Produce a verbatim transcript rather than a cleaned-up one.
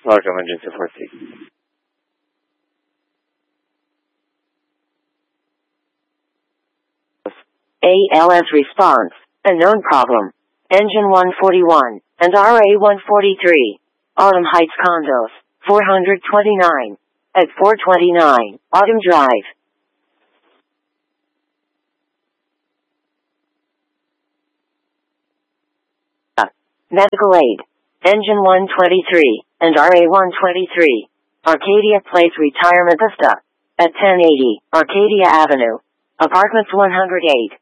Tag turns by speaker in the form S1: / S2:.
S1: Large emergency four six.
S2: A L S response, unknown problem. Engine one forty-one, and R A one forty-three. Autumn Heights Condos, four twenty-nine. At four twenty-nine, Autumn Drive. Medical aid. Engine one twenty-three, and R A one twenty-three. Arcadia Place Retirement Vista. At ten eighty, Arcadia Avenue. Apartments one oh eight.